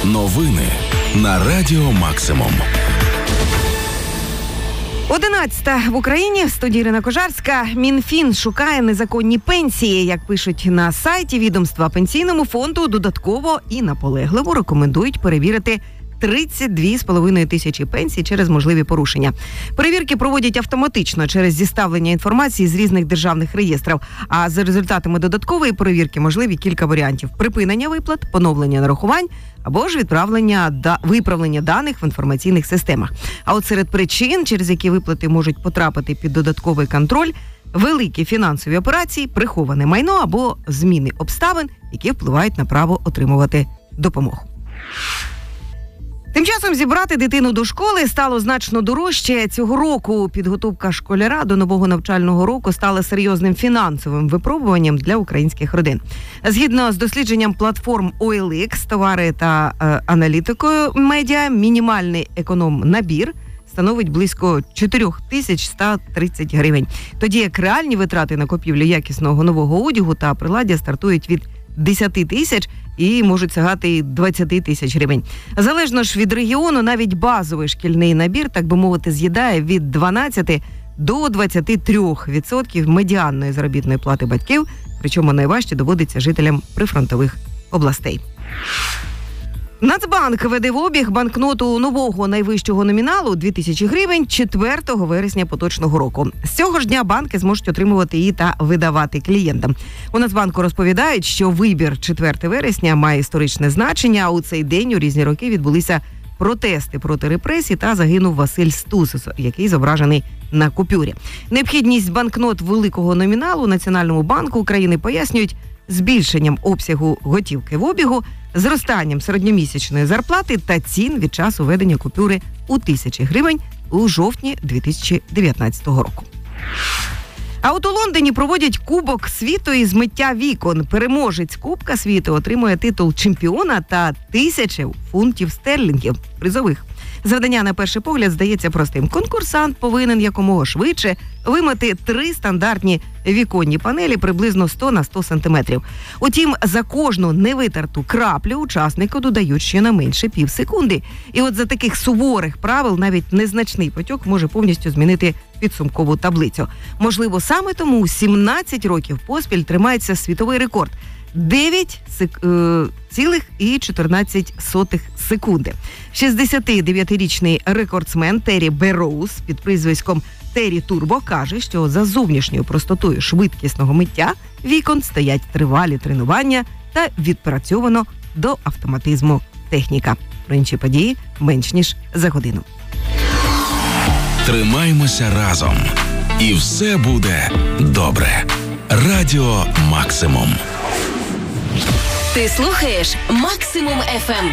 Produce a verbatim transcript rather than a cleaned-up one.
Новини на Радіо Максимум. Одинадцята в Україні. В студії Ірина Кожарська. Мінфін шукає незаконні пенсії. Як пишуть на сайті відомства, Пенсійному фонду додатково і наполегливо рекомендують перевірити тридцять дві з половиною тисячі пенсій через можливі порушення. Перевірки проводять автоматично через зіставлення інформації з різних державних реєстрів. А за результатами додаткової перевірки можливі кілька варіантів: припинення виплат, поновлення нарахувань або ж відправлення да виправлення даних в інформаційних системах. А от серед причин, через які виплати можуть потрапити під додатковий контроль, великі фінансові операції, приховане майно або зміни обставин, які впливають на право отримувати допомогу. Тим часом зібрати дитину до школи стало значно дорожче. Цього року підготовка школяра до нового навчального року стала серйозним фінансовим випробуванням для українських родин. Згідно з дослідженням платформ о ел ікс, товари та е, аналітикою медіа, мінімальний економ-набір становить близько чотири тисячі сто тридцять гривень. Тоді як реальні витрати на купівлю якісного нового одягу та приладдя стартують від десять тисяч і можуть сягати двадцять тисяч гривень. Залежно ж від регіону, навіть базовий шкільний набір, так би мовити, з'їдає від дванадцяти до двадцяти трьох відсотків медіанної заробітної плати батьків, причому найважче доводиться жителям прифронтових областей. Нацбанк веде в обіг банкноту нового найвищого номіналу дві тисячі гривень четвертого вересня поточного року. З цього ж дня банки зможуть отримувати її та видавати клієнтам. У Нацбанку розповідають, що вибір четвертого вересня має історичне значення, а у цей день у різні роки відбулися протести проти репресій та загинув Василь Стус, який зображений на купюрі. Необхідність банкнот великого номіналу Національному банку України пояснюють збільшенням обсягу готівки в обігу, зростанням середньомісячної зарплати та цін від часу введення купюри у тисячі гривень у жовтні дві тисячі дев'ятнадцятого року. А от у Лондоні проводять Кубок світу із миття вікон. Переможець Кубка світу отримує титул чемпіона та тисячу фунтів стерлінгів призових. Завдання, на перший погляд, здається простим. Конкурсант повинен якомога швидше вимити три стандартні віконні панелі приблизно сто на сто сантиметрів. Утім, за кожну невитерту краплю учаснику додають ще на менше пів секунди. І от за таких суворих правил навіть незначний потьок може повністю змінити підсумкову таблицю. Можливо, саме тому сімнадцять років поспіль тримається світовий рекорд – дев'ять цілих чотирнадцять сотих секунди. шістдесятидев'ятирічний рекордсмен Террі Берроуз під прізвиськом Террі Турбо каже, що за зовнішньою простотою швидкісного миття вікон стоять тривалі тренування та відпрацьовано до автоматизму техніка. Про інші події менш ніж за годину. Тримаймося разом. І все буде добре. Радіо Максимум. Ти слухаєш Максимум еф ем.